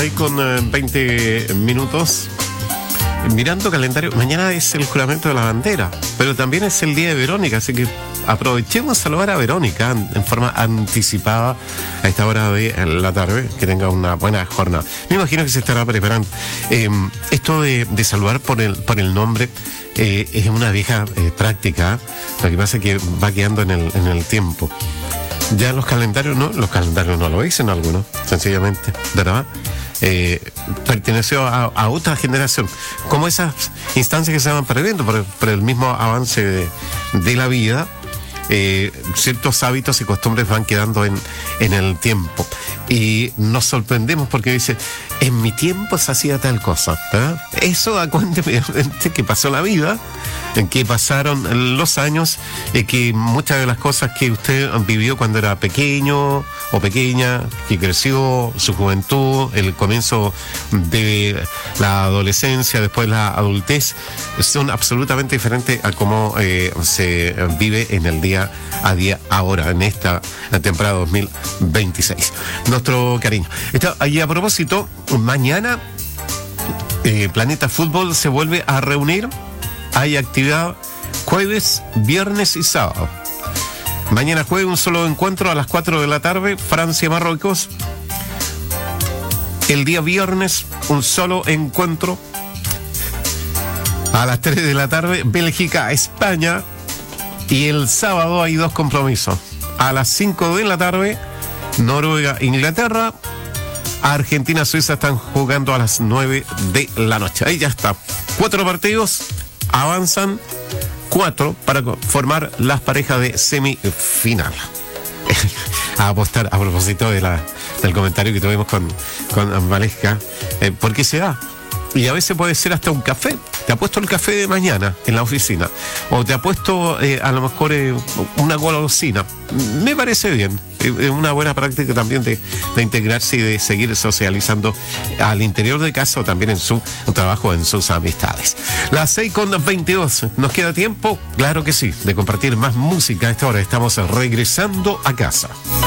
6:20. Mirando calendario, mañana es el juramento de la bandera, pero también es el día de Verónica, así que aprovechemos a saludar a Verónica en forma anticipada a esta hora de la tarde. Que tenga una buena jornada. Me imagino que se estará preparando. Esto de saludar por el nombre es una vieja práctica. Lo que pasa es que va quedando en el tiempo. Ya los calendarios no lo dicen algunos, sencillamente, ¿verdad? Perteneció a otra generación, como esas instancias que se van perdiendo por el mismo avance de la vida. Ciertos hábitos y costumbres van quedando en el tiempo y nos sorprendemos porque dice, en mi tiempo se hacía tal cosa, ¿verdad? Eso da cuenta evidentemente que pasó la vida, en que pasaron los años, que muchas de las cosas que usted vivió cuando era pequeño o pequeña, que creció, su juventud, el comienzo de la adolescencia, después la adultez, son absolutamente diferentes a cómo se vive en el día a día ahora, en esta temporada 2026. Nuestro cariño. Y a propósito, mañana Planeta Fútbol se vuelve a reunir. Hay actividad jueves, viernes y sábado. Mañana jueves un solo encuentro a las 4 de la tarde, Francia-Marruecos. El día viernes un solo encuentro a las 3 de la tarde, Bélgica-España. Y el sábado hay dos compromisos. A las 5 de la tarde, Noruega-Inglaterra. Argentina-Suiza están jugando a las 9 de la noche. Ahí ya está. 4 partidos, avanzan 4 para formar las parejas de semifinal. A apostar, a propósito del comentario que tuvimos con Valesca, ¿por qué se da? Y a veces puede ser hasta un café. Te apuesto el café de mañana en la oficina. O te apuesto a lo mejor una golosina. Me parece bien. Es una buena práctica también de integrarse y de seguir socializando al interior de casa o también en su trabajo, en sus amistades. Las 6:22. ¿Nos queda tiempo? Claro que sí. De compartir más música a esta hora. Estamos regresando a casa.